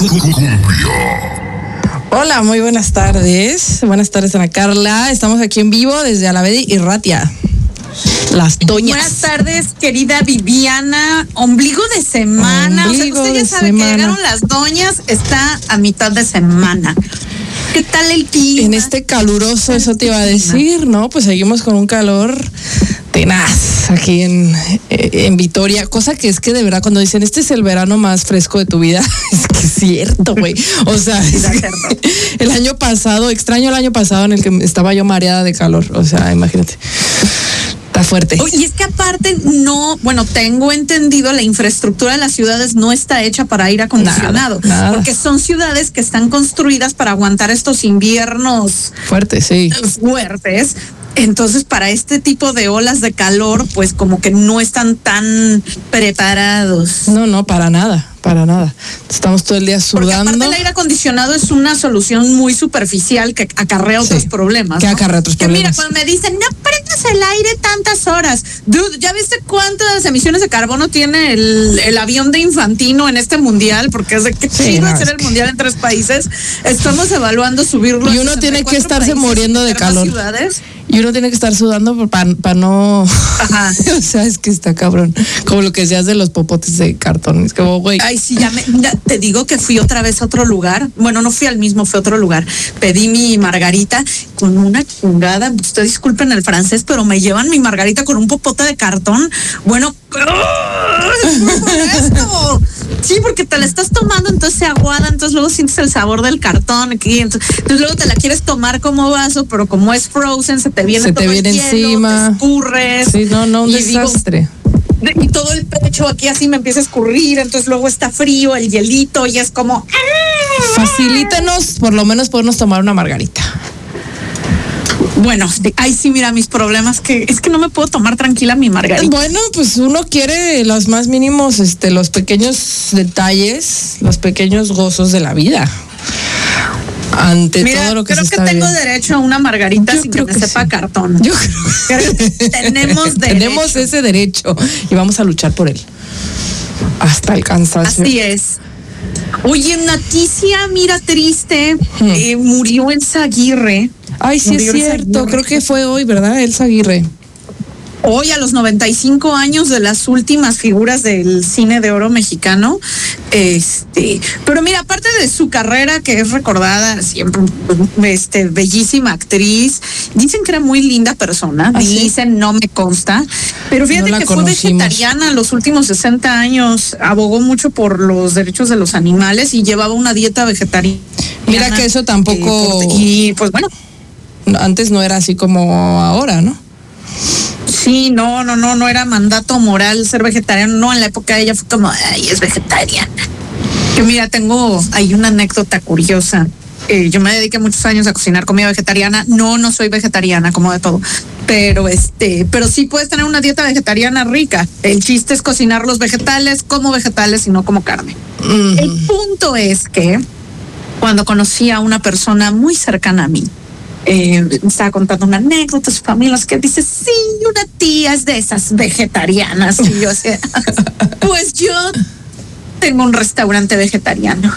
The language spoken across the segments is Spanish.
Hola, muy buenas tardes. Buenas tardes, Ana Carla. Estamos aquí en vivo desde Alavedi y Ratia. Las doñas. Buenas tardes, querida Viviana. Ombligo de semana. Usted ya sabe que llegaron las doñas. Está a mitad de semana. ¿Qué tal el clima? En este caluroso, eso te iba a decir, ¿no? Pues seguimos con un calor tenaz aquí en Vitoria, cosa que es que de verdad cuando dicen este es el verano más fresco de tu vida, es que es cierto, güey. O sea, el año pasado, extraño el año pasado en el que estaba yo mareada de calor, o sea, imagínate. Está fuerte. Y es que aparte tengo entendido, la infraestructura de las ciudades no está hecha para aire acondicionado, nada. Porque son ciudades que están construidas para aguantar estos inviernos fuertes, sí. Fuertes. Entonces, para este tipo de olas de calor, pues como que no están tan preparados. No, para nada. Estamos todo el día sudando. Porque aparte el aire acondicionado es una solución muy superficial que acarrea otros problemas. Que acarrea otros problemas. Que mira, cuando me dicen, no prendas el aire tantas horas. Dude, ¿ya viste cuántas emisiones de carbono tiene el avión de Infantino en este mundial? Porque es de que chido hacer el mundial en 3 países. Estamos evaluando subirlo. Y uno tiene que estarse muriendo de calor. Ciudades. Y uno tiene que estar sudando para no... Ajá. O sea, es que está cabrón. Como lo que se hace de los popotes de cartón. Es como, güey. Ay, sí, ya te digo que fui otra vez a otro lugar. Bueno, no fui al mismo, fui a otro lugar. Pedí mi margarita con una chingada. Ustedes disculpen el francés, pero me llevan mi margarita con un popote de cartón. Bueno, esto. Sí, porque te la estás tomando, entonces se aguada, entonces luego sientes el sabor del cartón aquí, entonces luego te la quieres tomar como vaso, pero como es frozen, se te viene todo el hielo, encima, te escurres. Sí, un desastre. Y todo el pecho aquí así me empieza a escurrir, entonces luego está frío, el hielito, y es como... Facilítanos, por lo menos podernos tomar una margarita. Bueno, ay sí, mira, mis problemas que es que no me puedo tomar tranquila mi margarita. Bueno, pues uno quiere los más mínimos, los pequeños detalles, los pequeños gozos de la vida. Ante todo lo que se está creo que tengo derecho a una margarita sin que me sepa cartón. Yo creo que tenemos derecho. Tenemos ese derecho y vamos a luchar por él hasta el cansancio. Así es. Oye, noticia, mira, triste. Murió Elsa Aguirre. Ay, sí, es cierto. Creo que fue hoy, ¿verdad? Elsa Aguirre. Hoy, a los 95 años, de las últimas figuras del cine de oro mexicano. Pero mira, aparte de su carrera, que es recordada siempre, bellísima actriz, dicen que era muy linda persona, dicen, no me consta, pero fíjate que fue vegetariana los últimos 60 años, abogó mucho por los derechos de los animales y llevaba una dieta vegetariana. Mira que eso tampoco... y pues bueno. Antes no era así como ahora, ¿no? Sí, no era mandato moral ser vegetariano. No, en la época de ella fue como, ay, es vegetariana. Que mira, tengo ahí una anécdota curiosa. Yo me dediqué muchos años a cocinar comida vegetariana. No soy vegetariana, como de todo. Pero sí puedes tener una dieta vegetariana rica. El chiste es cocinar los vegetales como vegetales y no como carne. El punto es que cuando conocí a una persona muy cercana a mí, me estaba contando una anécdota de su familia, que dice, sí, una tía es de esas vegetarianas. Y yo, pues yo tengo un restaurante vegetariano.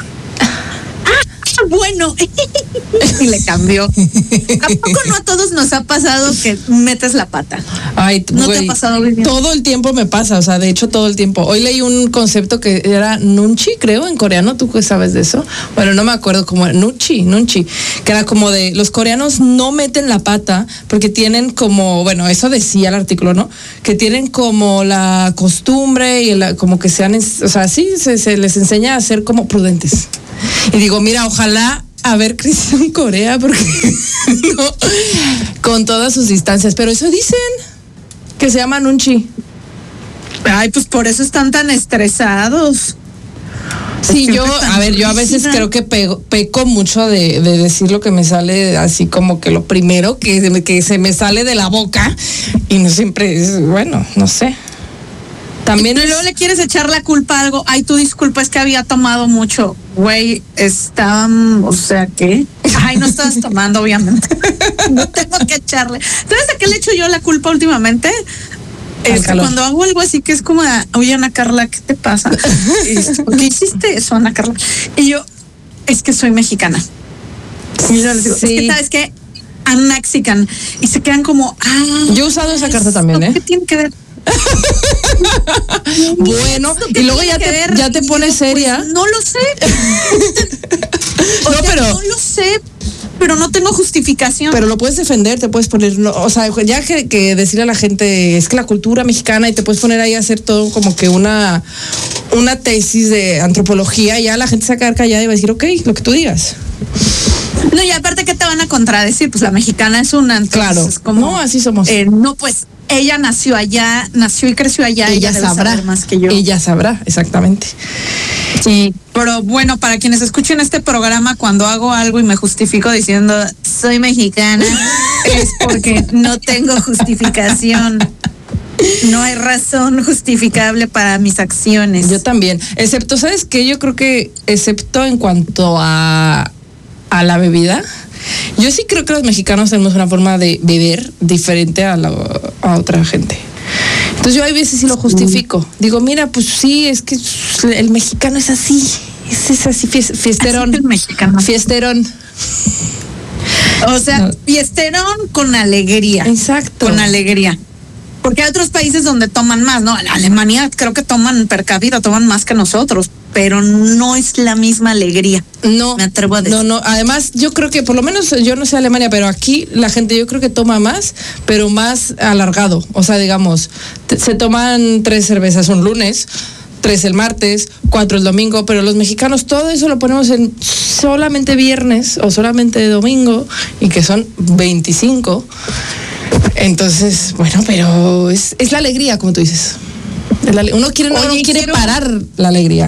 Bueno, y le cambió. ¿A poco no a todos nos ha pasado que metes la pata? Ay, ¿No te ha pasado, Vivian? Todo el tiempo me pasa, o sea, de hecho todo el tiempo. Hoy leí un concepto que era nunchi, creo, en coreano. ¿Tú qué sabes de eso? Bueno, no me acuerdo cómo era. Nunchi, que era como de los coreanos no meten la pata porque tienen como, bueno, eso decía el artículo, ¿no? Que tienen como la costumbre y como que sean, o sea, sí, se les enseña a ser como prudentes. Y digo, mira, ojalá haber crecido en Corea, porque no, con todas sus distancias, pero eso dicen, que se llama nunchi. Ay, pues por eso están tan estresados. Sí, yo a veces creo que peco mucho de decir lo que me sale así como que lo primero que se me sale de la boca y no siempre es, bueno, no sé. También luego le quieres echar la culpa a algo. Ay, tu disculpa, es que había tomado mucho. Güey, o sea, ¿qué? Ay, no estabas tomando, obviamente. No tengo que echarle. ¿Sabes a qué le echo yo la culpa últimamente? Cuando hago algo así que es como, oye, Ana Carla, ¿qué te pasa? ¿Por qué hiciste eso, Ana Carla? Y yo, es que soy mexicana. Y yo les digo, Sí. es que sabes que I'm Mexican. Y se quedan como, Yo he usado esa carta también, ¿eh? ¿Qué tiene que ver? Bueno, y luego ya te pones seria. Pues, no lo sé. No, pero no lo sé, pero no tengo justificación. Pero lo puedes defender, te puedes poner, o sea, ya que decirle a la gente, es que la cultura mexicana, y te puedes poner ahí a hacer todo como que una tesis de antropología, y ya la gente se va a quedar callada y va a decir, ok, lo que tú digas. No, y aparte, ¿qué te van a contradecir? Pues la mexicana es una, entonces, Claro, como, no, así somos. No, pues ella nació allá, nació y creció allá. Ella debe sabrá saber más que yo. Ella sabrá, exactamente. Sí, pero bueno, para quienes escuchen este programa, cuando hago algo y me justifico diciendo soy mexicana, es porque no tengo justificación. No hay razón justificable para mis acciones. Yo también, excepto, ¿sabes qué? Yo creo que, excepto en cuanto a la bebida, yo sí creo que los mexicanos tenemos una forma de beber diferente a otra gente. Entonces yo hay veces sí lo justifico. Digo, mira, pues sí, es que el mexicano es así. Es así, fiesterón. Así es el mexicano. Fiesterón. O sea, No. fiesterón con alegría. Exacto. Con alegría. Porque hay otros países donde toman más, ¿no? En Alemania creo que toman per cápita, toman más que nosotros, pero no es la misma alegría. No, me atrevo a decir. No. Además, yo creo que, por lo menos, yo no sé Alemania, pero aquí la gente yo creo que toma más, pero más alargado. O sea, digamos, se toman 3 cervezas un lunes, 3 el martes, 4 el domingo, pero los mexicanos todo eso lo ponemos en solamente viernes o solamente domingo, y que son 25. Entonces, bueno, pero es la alegría, como tú dices. Uno quiere parar la alegría.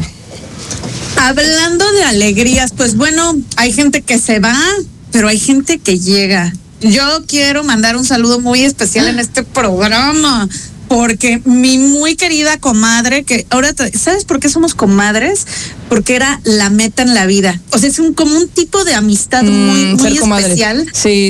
Hablando de alegrías, pues bueno, hay gente que se va, pero hay gente que llega. Yo quiero mandar un saludo muy especial en este programa, porque mi muy querida comadre, que ahora, ¿sabes por qué somos comadres? Porque era la meta en la vida. O sea, es como un tipo de amistad muy especial. Sí.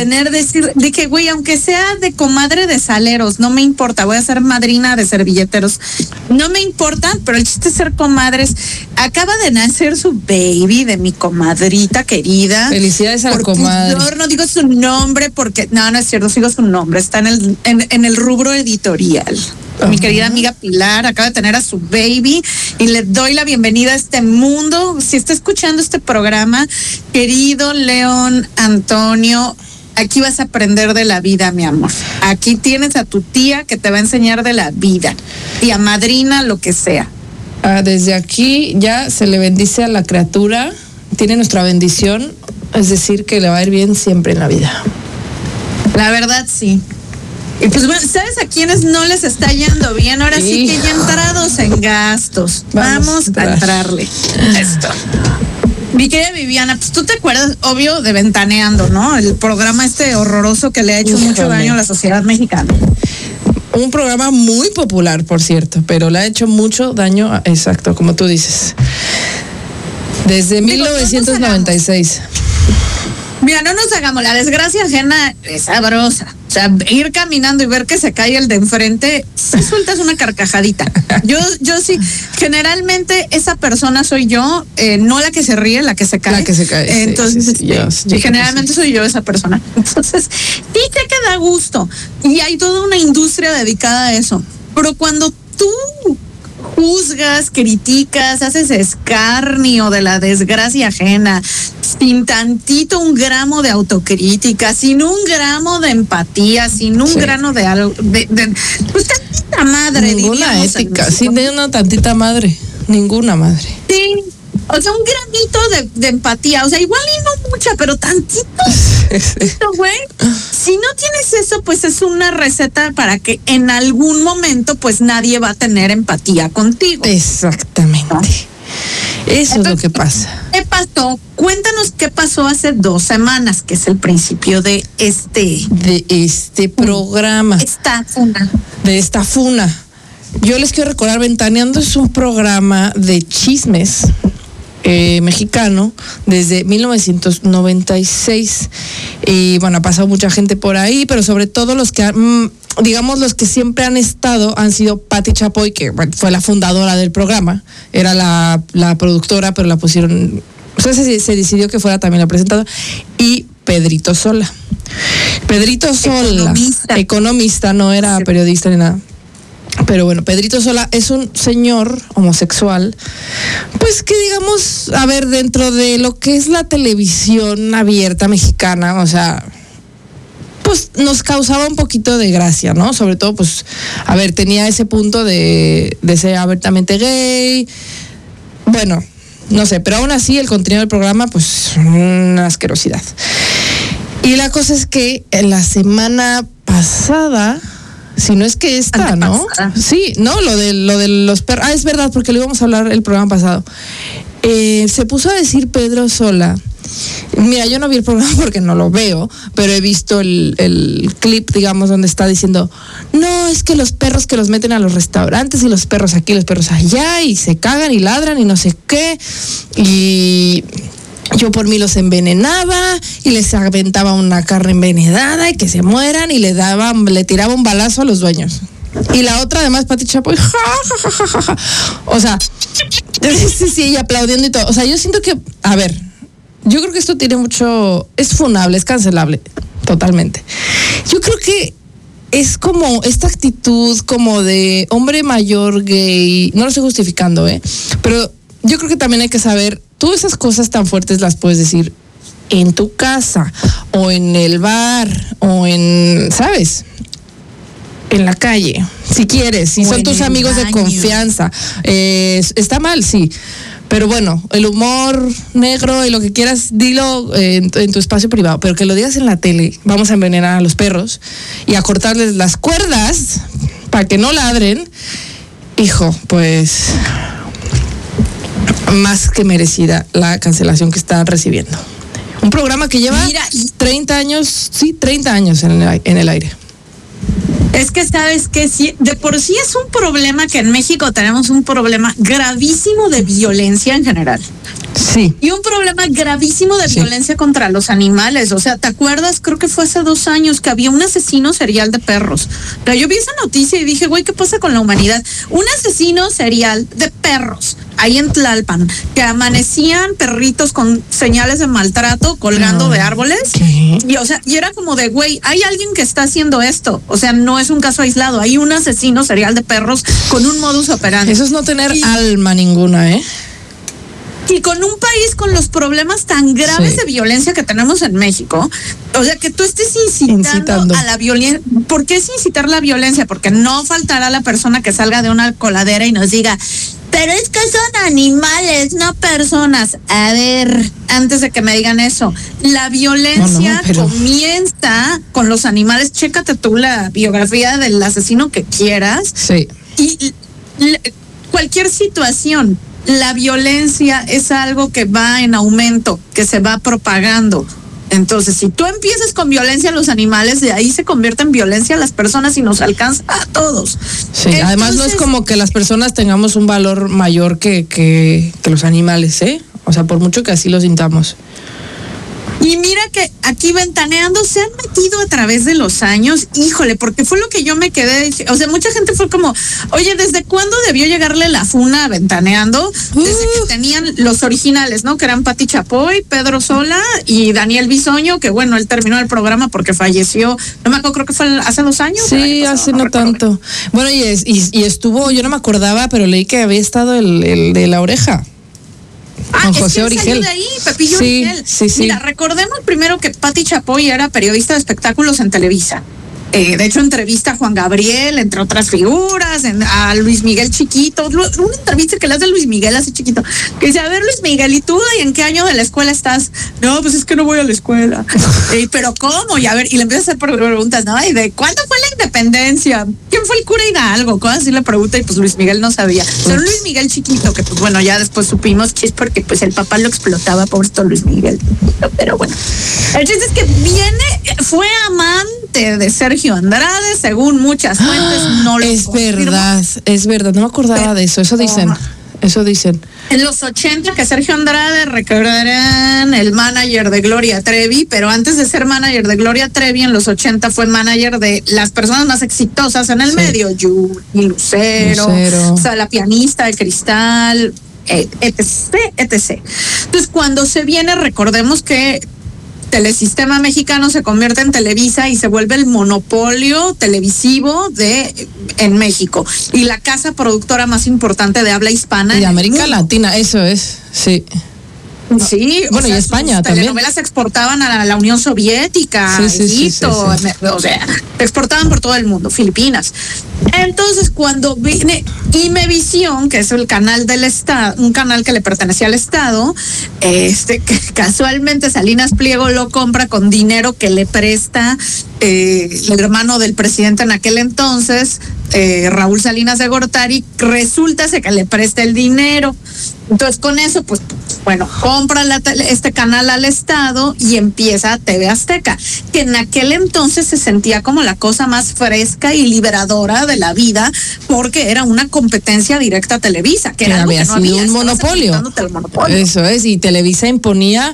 Dije, güey, aunque sea de comadre de saleros, no me importa, voy a ser madrina de servilleteros. No me importa, pero el chiste es ser comadres. Acaba de nacer su baby de mi comadrita querida. Felicidades a la comadre. No digo su nombre porque, no es cierto, sigo su nombre. Está en el rubro editorial. Mi querida amiga Pilar acaba de tener a su baby y le doy la bienvenida a este mundo. Si está escuchando este programa, querido León Antonio, aquí vas a aprender de la vida, mi amor. Aquí tienes a tu tía que te va a enseñar de la vida. Tía madrina, lo que sea. Desde aquí ya se le bendice a la criatura, tiene nuestra bendición, es decir, que le va a ir bien siempre en la vida. La verdad, sí. Y pues bueno, ¿sabes a quiénes no les está yendo bien? Ahora sí que ya entrados en gastos. Vamos a entrarle esto. Mi querida Viviana, pues tú te acuerdas, obvio, de Ventaneando, ¿no? El programa horroroso que le ha hecho mucho daño a la sociedad mexicana. Un programa muy popular, por cierto, pero le ha hecho mucho daño, exacto, como tú dices. Desde 1996. Mira, no nos hagamos, la desgracia ajena es sabrosa. O sea, ir caminando y ver que se cae el de enfrente, sí sueltas una carcajadita. Yo sí, generalmente esa persona soy yo, no la que se ríe, la que se cae. La que se cae. Entonces, yo generalmente soy yo esa persona. Entonces, sí te queda gusto. Y hay toda una industria dedicada a eso. Pero cuando tú juzgas, criticas, haces escarnio de la desgracia ajena, sin tantito un gramo de autocrítica, sin un gramo de empatía, sin un grano de algo, pues tantita madre, ninguna ética, sin una tantita madre, ninguna madre. Sí. O sea, un granito de empatía, o sea, igual y no mucha, pero tantito, güey. Si no tienes eso, pues es una receta para que en algún momento, pues nadie va a tener empatía contigo. Exactamente. ¿No? Eso entonces, es lo que pasa. ¿Qué pasó? Cuéntanos qué pasó hace 2 semanas, que es el principio de este programa. De esta funa. Yo les quiero recordar, Ventaneando es un programa de chismes mexicano desde 1996 y bueno, ha pasado mucha gente por ahí, pero sobre todo los que digamos los que siempre han estado han sido Pati Chapoy, que bueno, fue la fundadora del programa, era la productora, pero la pusieron Entonces se decidió que fuera también la presentadora. Y Pedrito Sola. Pedrito Sola, economista, no era periodista ni nada. Pero bueno, Pedrito Sola es un señor homosexual, pues que digamos, a ver, dentro de lo que es la televisión abierta mexicana, o sea, pues nos causaba un poquito de gracia, ¿no? Sobre todo, pues, a ver, tenía ese punto de ser abiertamente gay, bueno, no sé, pero aún así el contenido del programa, pues, una asquerosidad. Y la cosa es que en la semana pasada, si no es que esta, ¿no? Sí, no, lo de los perros. Es verdad, porque lo íbamos a hablar el programa pasado. Se puso a decir Pedro Sola. Mira, yo no vi el programa porque no lo veo, pero he visto el clip, digamos, donde está diciendo, no, es que los perros que los meten a los restaurantes y los perros aquí, los perros allá, y se cagan y ladran y no sé qué, y yo por mí los envenenaba y les aventaba una carne envenenada y que se mueran y le tiraba un balazo a los dueños. Y la otra, además, Pati Chapoy, ja, ja, ja, ja, ja. O sea, sí, y aplaudiendo y todo. O sea, yo siento que, a ver, yo creo que esto tiene mucho, es funable, es cancelable, totalmente. Yo creo que es como esta actitud como de hombre mayor gay, no lo estoy justificando, pero yo creo que también hay que saber, tú esas cosas tan fuertes las puedes decir en tu casa o en el bar o en, ¿sabes? En la calle, si quieres, si son tus amigos de confianza. Está mal, sí. Pero bueno, el humor negro y lo que quieras, dilo en tu espacio privado, pero que lo digas en la tele, vamos a envenenar a los perros y a cortarles las cuerdas para que no ladren, hijo, pues más que merecida la cancelación que está recibiendo. Un programa que lleva 30 años en el aire. Es que sabes que de por sí es un problema que en México tenemos un problema gravísimo de violencia en general. Sí. Y un problema gravísimo de violencia contra los animales. O sea, ¿te acuerdas? Creo que fue hace 2 años que había un asesino serial de perros. Pero yo vi esa noticia y dije, güey, ¿qué pasa con la humanidad? Un asesino serial de perros ahí en Tlalpan, que amanecían perritos con señales de maltrato colgando de árboles. ¿Qué? Y, o sea, y era como de, güey, hay alguien que está haciendo esto. O sea, no es un caso aislado. Hay un asesino serial de perros con un modus operandi. Eso es no tener alma ninguna, Y con un país con los problemas tan graves de violencia que tenemos en México, o sea, que tú estés incitando a la violencia. ¿Por qué es incitar la violencia? Porque no faltará la persona que salga de una coladera y nos diga, pero es que son animales, no personas. A ver, antes de que me digan eso, la violencia comienza con los animales. Chécate tú la biografía del asesino que quieras. Sí. Y cualquier situación. La violencia es algo que va en aumento, que se va propagando. Entonces, si tú empiezas con violencia a los animales, de ahí se convierte en violencia a las personas y nos alcanza a todos. Sí, entonces, además no es como que las personas tengamos un valor mayor que los animales, O sea, por mucho que así lo sintamos. Y mira que aquí Ventaneando se han metido a través de los años, híjole, porque fue lo que yo me quedé, o sea, mucha gente fue como, oye, ¿desde cuándo debió llegarle la funa a Ventaneando? Desde que tenían los originales, ¿no? Que eran Pati Chapoy, Pedro Sola y Daniel Bisoño, que bueno, él terminó el programa porque falleció, no me acuerdo, creo que fue hace 2 años. Sí, hace no tanto. Bueno, y estuvo, yo no me acordaba, pero leí que había estado el de La Oreja. Con José Origel. De ahí, Pepillo Origel. Sí. Mira, recordemos primero que Pati Chapoy era periodista de espectáculos en Televisa. De hecho, entrevista a Juan Gabriel, entre otras figuras, a Luis Miguel chiquito, una entrevista que le hace Luis Miguel así chiquito, que dice, a ver, Luis Miguel, ¿y tú en qué año de la escuela estás? No, pues es que no voy a la escuela. ¿Pero cómo? Y a ver, y le empieza a hacer preguntas, ¿no? ¿Y de cuándo fue la independencia? ¿Quién fue el cura Hidalgo? Cosas así le pregunta y pues Luis Miguel no sabía. Solo Luis Miguel chiquito, que pues bueno, ya después supimos que es porque pues el papá lo explotaba, pobrecito Luis Miguel. Pero bueno, el chiste es que fue amante de Sergio Andrade, según muchas fuentes, no lo es verdad, no me acordaba de eso, eso dicen. En los 80 que Sergio Andrade, recordarán, el manager de Gloria Trevi, pero antes de ser manager de Gloria Trevi, en los 80 fue manager de las personas más exitosas en el medio, Yuri, Lucero, o sea, la pianista de Cristal, etc. Entonces, cuando se viene, recordemos que Telesistema Mexicano se convierte en Televisa y se vuelve el monopolio televisivo en México y la casa productora más importante de habla hispana y de América Latina, eso es, sí. Sí, bueno, y España también. Las telenovelas se exportaban a la Unión Soviética, Egipto, o sea, se exportaban por todo el mundo, Filipinas. Entonces, cuando viene Imevisión, que es el canal del Estado, un canal que le pertenecía al Estado, que casualmente Salinas Pliego lo compra con dinero que le presta el hermano del presidente en aquel entonces, Raúl Salinas de Gortari, resulta que le presta el dinero. Entonces, con eso, pues, bueno, compra este canal al Estado y empieza TV Azteca, que en aquel entonces se sentía como la cosa más fresca y liberadora de la vida, porque era una competencia directa a Televisa, que era había sido un monopolio. Eso es, y Televisa imponía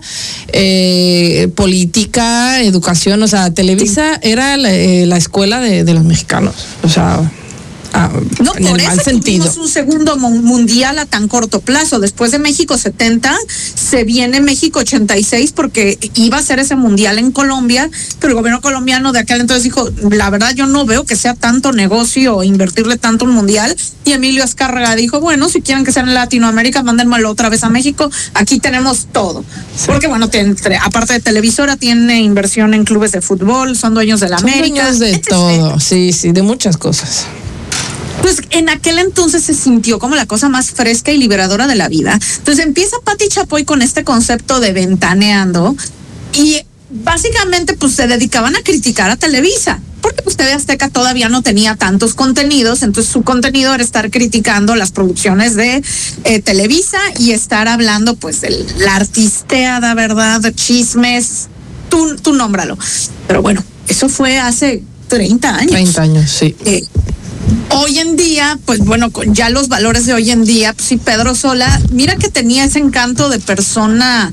política, educación, o sea, Televisa era la escuela de los mexicanos, o sea... no, por eso tuvimos un segundo mundial a tan corto plazo. Después de México 70, se viene México 86 porque iba a ser ese mundial en Colombia, pero el gobierno colombiano de aquel entonces dijo, la verdad yo no veo que sea tanto negocio invertirle tanto un mundial, y Emilio Azcárraga dijo, bueno, si quieren que sea en Latinoamérica, mándenmelo otra vez a México, aquí tenemos todo. Sí. Porque bueno, aparte de televisora, tiene inversión en clubes de fútbol, son dueños de la América. Dueños de todo, sí, de muchas cosas. Pues en aquel entonces se sintió como la cosa más fresca y liberadora de la vida. Entonces empieza Pati Chapoy con este concepto de Ventaneando y básicamente pues se dedicaban a criticar a Televisa, porque pues TV Azteca todavía no tenía tantos contenidos, entonces su contenido era estar criticando las producciones de Televisa y estar hablando pues de la artisteada, ¿verdad? De chismes, tú nómbralo. Pero bueno, eso fue hace 30 años. 30 años, sí. Hoy en día, pues bueno, con ya los valores de hoy en día, pues sí, Pedro Sola, mira que tenía ese encanto de persona,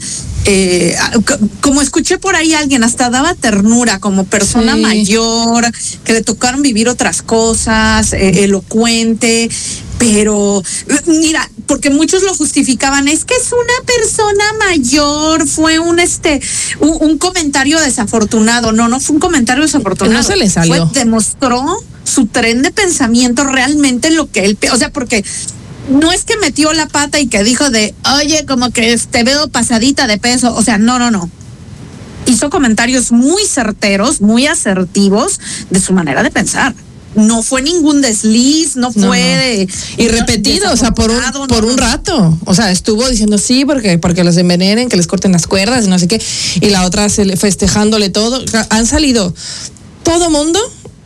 como escuché por ahí alguien, hasta daba ternura como persona mayor, que le tocaron vivir otras cosas, elocuente, pero mira, porque muchos lo justificaban, es que es una persona mayor, fue un comentario desafortunado. No fue un comentario desafortunado. No se le salió. Demostró su tren de pensamiento realmente lo que él, o sea, porque no es que metió la pata y que dijo oye, como que te veo pasadita de peso, o sea, no. Hizo comentarios muy certeros, muy asertivos de su manera de pensar. No fue ningún desliz, no fue y repetido, o sea, por un rato. O sea, estuvo diciendo sí, porque los envenenen, que les corten las cuerdas y no sé qué. Y la otra festejándole todo. Han salido todo mundo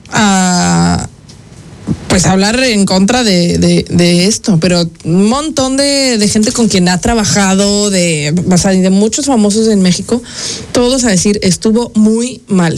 a pues hablar en contra de esto, pero un montón de gente con quien ha trabajado, de muchos famosos en México, todos a decir estuvo muy mal.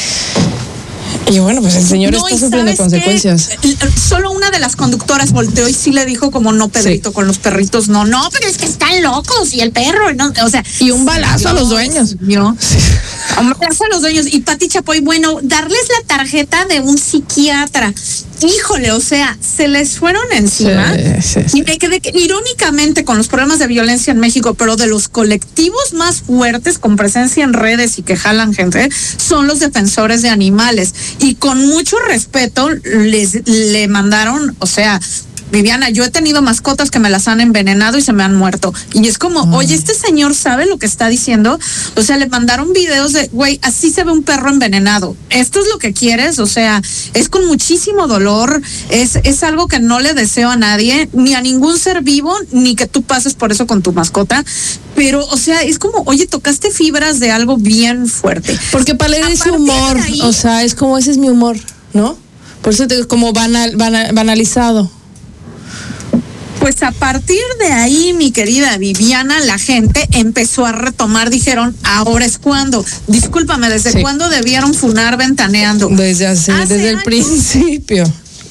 Y bueno, pues el señor está sufriendo consecuencias. Solo una de las conductoras volteó y sí le dijo como no, Pedrito, con los perritos, no, pero es que están locos y el perro, no, o sea. Y un balazo a los dueños. Un balazo a los dueños. Y Pati Chapoy, bueno, darles la tarjeta de un psiquiatra. Híjole, o sea, se les fueron encima. Sí. Y me quedé irónicamente con los problemas de violencia en México, pero de los colectivos más fuertes con presencia en redes y que jalan gente, son los defensores de animales. Y con mucho respeto le mandaron, o sea, Viviana, yo he tenido mascotas que me las han envenenado y se me han muerto. Y es como, oye, este señor sabe lo que está diciendo. O sea, le mandaron videos de, güey, así se ve un perro envenenado. ¿Esto es lo que quieres? O sea, es con muchísimo dolor. Es algo que no le deseo a nadie, ni a ningún ser vivo, ni que tú pases por eso con tu mascota. Pero, o sea, es como, oye, tocaste fibras de algo bien fuerte. Porque para leer ese humor, ahí, o sea, es como, ese es mi humor, ¿no? Por eso es como banalizado. Pues a partir de ahí, mi querida Viviana, la gente empezó a retomar, dijeron, ahora es cuando. Discúlpame, ¿desde cuándo debieron funar Ventaneando? Desde el principio.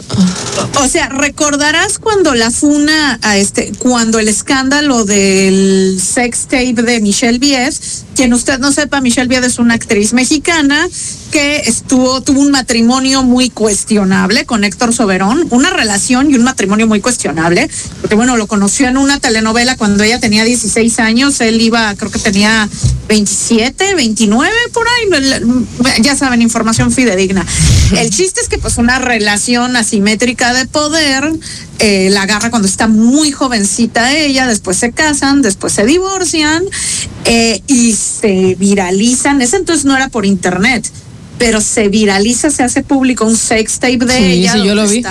O sea, recordarás cuando la funa cuando el escándalo del sex tape de Michelle Viet, quien usted no sepa, Michelle Viet es una actriz mexicana que tuvo un matrimonio muy cuestionable con Héctor Soberón, una relación y un matrimonio muy cuestionable, porque bueno, lo conoció en una telenovela cuando ella tenía 16 años, él creo que tenía 27, 29, por ahí, ya saben, información fidedigna. El chiste es que pues una relación asimétrica de poder, la agarra cuando está muy jovencita ella, después se casan, después se divorcian, y se viralizan. Ese entonces no era por internet, pero se viraliza, se hace público un sex tape de ella. Sí, yo lo vi.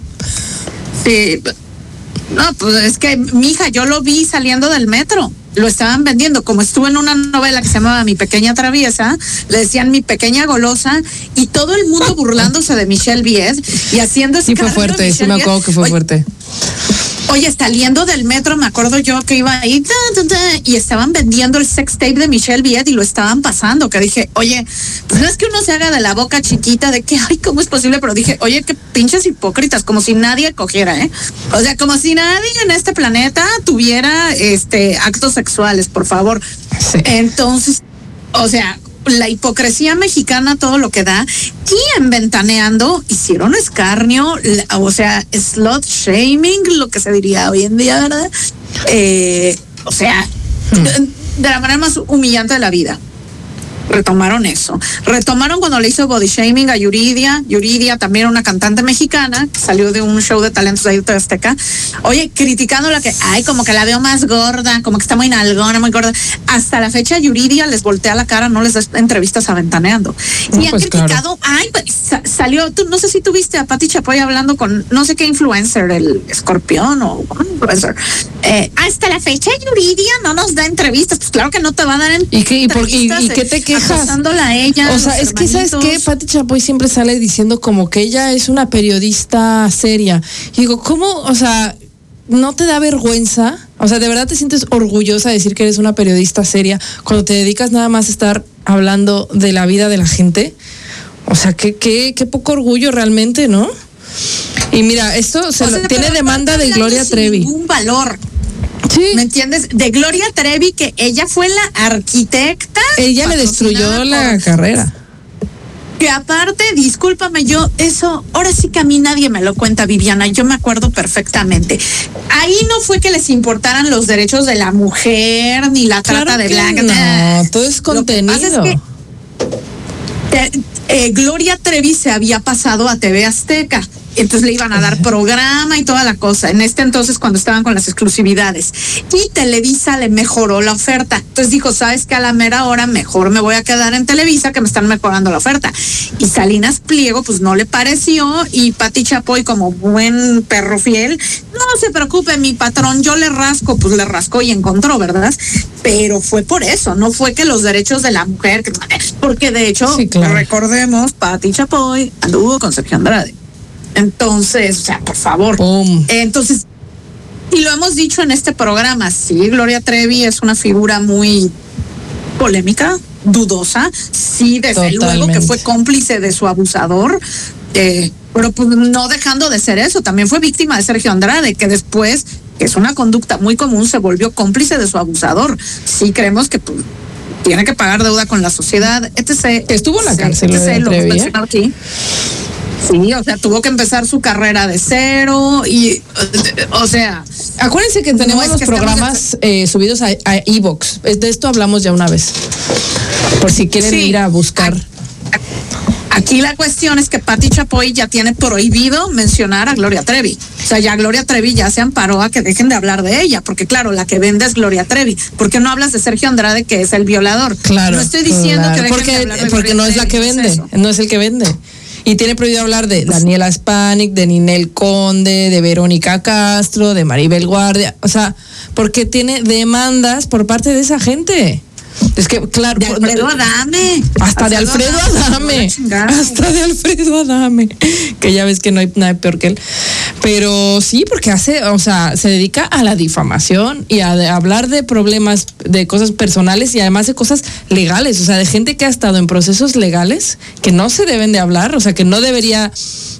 Sí, no, pues es que mi hija, yo lo vi saliendo del metro. Lo estaban vendiendo, como estuvo en una novela que se llamaba Mi Pequeña Traviesa, le decían Mi Pequeña Golosa, y todo el mundo burlándose de Michelle Viet y haciendo Sí, fue fuerte, sí me acuerdo que fue fuerte. Oye, saliendo del metro, me acuerdo yo que iba ahí y estaban vendiendo el sex tape de Michelle Viet y lo estaban pasando, que dije, oye, pues no es que uno se haga de la boca chiquita de que, ay, ¿cómo es posible? Pero dije, oye, qué pinches hipócritas, como si nadie cogiera, ¿eh? O sea, como si nadie en este planeta tuviera actos sexuales, por favor. Sí. Entonces, o sea, la hipocresía mexicana, todo lo que da, y en Ventaneando hicieron escarnio, o sea, slut shaming, lo que se diría hoy en día, ¿verdad? O sea, de la manera más humillante de la vida. Retomaron eso. Retomaron cuando le hizo body shaming a Yuridia. Yuridia, también una cantante mexicana, que salió de un show de talentos de ahí de Azteca. Oye, criticándola que, ay, como que la veo más gorda, como que está muy nalgona, muy gorda. Hasta la fecha, Yuridia les voltea la cara, no les da entrevistas a Ventaneando. Y han criticado, claro. Ay, pues, salió, no sé si tuviste a Pati Chapoy hablando con no sé qué influencer, el Escorpión o un influencer. Hasta la fecha, Yuridia no nos da entrevistas. Pues claro que no te va a dar entrevistas. ¿Y qué te quejas? Acosándola a ella, o sea, es que ¿sabes qué? Pati Chapoy siempre sale diciendo como que ella es una periodista seria. Y digo, ¿cómo? O sea, ¿no te da vergüenza? O sea, ¿de verdad te sientes orgullosa de decir que eres una periodista seria cuando te dedicas nada más a estar hablando de la vida de la gente? O sea, qué poco orgullo realmente, ¿no? Y mira, esto tiene demanda de Gloria Trevi. Ningún valor. Sí. ¿Me entiendes? De Gloria Trevi, que ella fue la arquitecta. Ella le destruyó la carrera. Que aparte, discúlpame, ahora sí que a mí nadie me lo cuenta, Viviana, yo me acuerdo perfectamente. Ahí no fue que les importaran los derechos de la mujer, ni la trata de blancas. No, todo es contenido. Lo que pasa es que Gloria Trevi se había pasado a TV Azteca. Entonces le iban a dar programa y toda la cosa. En entonces, cuando estaban con las exclusividades. Y Televisa le mejoró la oferta. Entonces dijo, ¿sabes qué? A la mera hora mejor me voy a quedar en Televisa, que me están mejorando la oferta. Y Salinas Pliego, pues no le pareció. Y Pati Chapoy, como buen perro fiel, no se preocupe, mi patrón, yo le rasco. Pues le rascó y encontró, ¿verdad? Pero fue por eso, no fue que los derechos de la mujer, porque de hecho, sí, claro. Recordemos, Pati Chapoy anduvo con Sergio Andrade. Entonces, o sea, por favor. Entonces, y lo hemos dicho en este programa, sí, Gloria Trevi es una figura muy polémica, dudosa, sí, desde luego que fue cómplice de su abusador, pero pues no dejando de ser eso, también fue víctima de Sergio Andrade, que después, que es una conducta muy común, se volvió cómplice de su abusador. Sí, creemos que pues, tiene que pagar deuda con la sociedad, etc. Estuvo en la cárcel, lo hemos mencionado aquí. Sí, o sea, tuvo que empezar su carrera de cero y, o sea... Acuérdense que tenemos los programas subidos a iVoox. De esto hablamos ya una vez. Por si quieren ir a buscar. Aquí la cuestión es que Pati Chapoy ya tiene prohibido mencionar a Gloria Trevi. O sea, ya Gloria Trevi ya se amparó a que dejen de hablar de ella, porque claro, la que vende es Gloria Trevi. ¿Por qué no hablas de Sergio Andrade, que es el violador? Claro. No estoy diciendo que dejen de hablar de porque no es la que vende, no es el que vende. Y tiene prohibido hablar de Daniela Spanik, de Ninel Conde, de Verónica Castro, de Maribel Guardia. O sea, porque tiene demandas por parte de esa gente. Es que, claro. De Alfredo Adame. Hasta de Alfredo Adame. Hasta de Alfredo Adame. Que ya ves que no hay nada peor que él. Pero sí, porque se dedica a la difamación y a hablar de problemas, de cosas personales y además de cosas legales. O sea, de gente que ha estado en procesos legales que no se deben de hablar. O sea, que no debería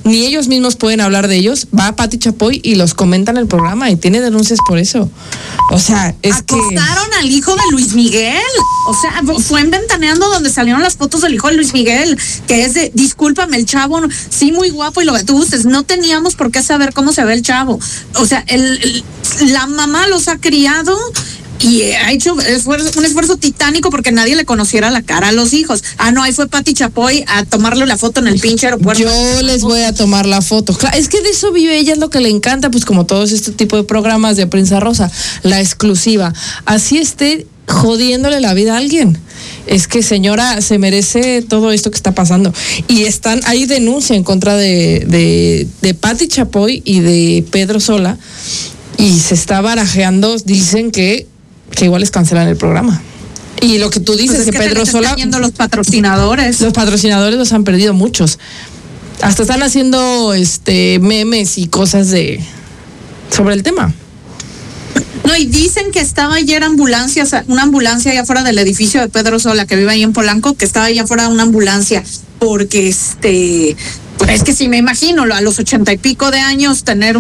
ni ellos mismos pueden hablar de ellos, va Pati Chapoy y los comenta en el programa y tiene denuncias por eso. O sea, es acostaron al hijo de Luis Miguel. O sea, fue en Ventaneando donde salieron las fotos del hijo de Luis Miguel, que es de, discúlpame, el chavo, sí, muy guapo y lo que tú gustes, no teníamos por qué saber cómo se ve el chavo. O sea, la mamá los ha criado y ha hecho un esfuerzo titánico porque nadie le conociera la cara a los hijos. Ah, no, ahí fue Pati Chapoy a tomarle la foto en el pinche aeropuerto. Yo les voy a tomar la foto. Claro, es que de eso vive ella, es lo que le encanta, pues como todos este tipo de programas de Prensa Rosa, la exclusiva. Así esté jodiéndole la vida a alguien. Es que, señora, se merece todo esto que está pasando. Y hay denuncia en contra de Pati Chapoy y de Pedro Sola, y se está barajeando, dicen que igual les cancelan el programa. Y lo que tú dices, pues es que Pedro Sola, están yendo los patrocinadores. Los patrocinadores los han perdido muchos. Hasta están haciendo memes y cosas sobre el tema. No, y dicen que estaba ayer una ambulancia allá afuera del edificio de Pedro Sola, que vive ahí en Polanco, que estaba allá afuera una ambulancia, porque pues es que sí me imagino a los 80 y pico de años tener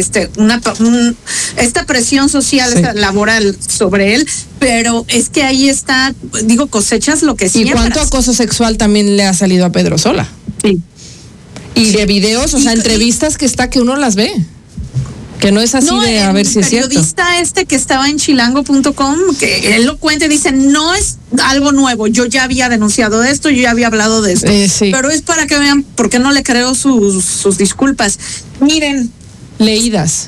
esta presión social, sí, laboral sobre él, pero es que ahí está, digo, cosechas lo que siembras. ¿Y cuánto acoso sexual también le ha salido a Pedro Sola? Sí. Y de videos, o sea, entrevistas que uno las ve. Que no es así de a ver si es cierto. El periodista que estaba en chilango.com, que él lo cuenta y dice, no es algo nuevo, yo ya había denunciado esto, yo ya había hablado de esto. Sí. Pero es para que vean por qué no le creo sus disculpas. Miren. Leídas.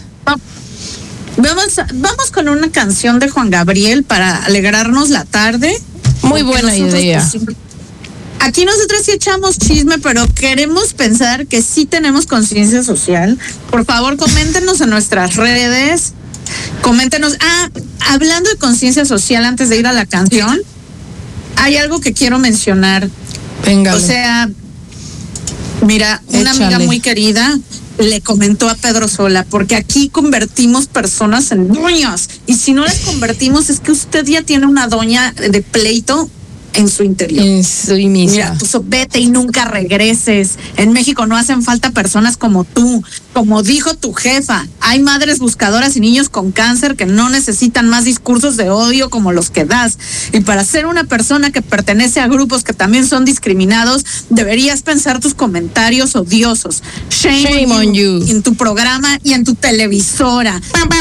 Vamos con una canción de Juan Gabriel para alegrarnos la tarde. Muy buena idea. Aquí nosotros sí echamos chisme, pero queremos pensar que sí tenemos conciencia social. Por favor, coméntenos en nuestras redes. Coméntenos. Hablando de conciencia social, antes de ir a la canción, hay algo que quiero mencionar. Venga. O sea, mira, una amiga muy querida le comentó a Pedro Sola, porque aquí convertimos personas en doñas. Y si no las convertimos, es que usted ya tiene una doña de pleito en su interior. Mira, pues vete y nunca regreses. En México no hacen falta personas como tú. Como dijo tu jefa, hay madres buscadoras y niños con cáncer que no necesitan más discursos de odio como los que das. Y para ser una persona que pertenece a grupos que también son discriminados, deberías pensar tus comentarios odiosos. Shame on you. En tu programa y en tu televisora.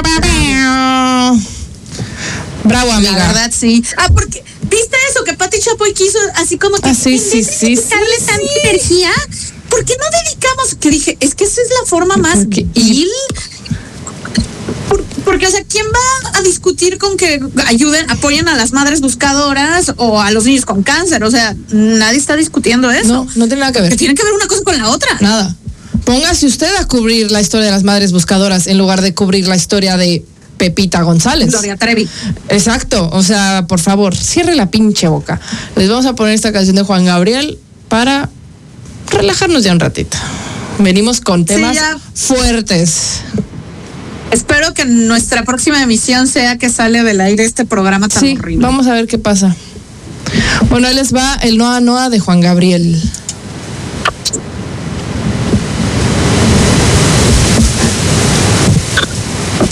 Bravo, amiga. La verdad, sí. Porque ¿viste eso que Pati Chapoy quiso así como que sí, darle tanta energía? ¿Por qué no dedicamos? Que dije, es que esa es la forma más vil. Porque, o sea, ¿quién va a discutir con que apoyen a las madres buscadoras o a los niños con cáncer? O sea, nadie está discutiendo eso. No tiene nada que ver. Que tiene que ver una cosa con la otra. Nada. Póngase usted a cubrir la historia de las madres buscadoras en lugar de cubrir la historia de Pepita González. Gloria Trevi. Exacto, o sea, por favor, cierre la pinche boca. Les vamos a poner esta canción de Juan Gabriel para relajarnos ya un ratito. Venimos con temas fuertes. Espero que nuestra próxima emisión sea que sale del aire este programa tan horrible. Vamos a ver qué pasa. Bueno, ahí les va el Noa Noa de Juan Gabriel.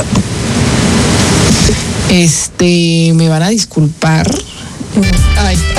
Me van a disculpar. Ay,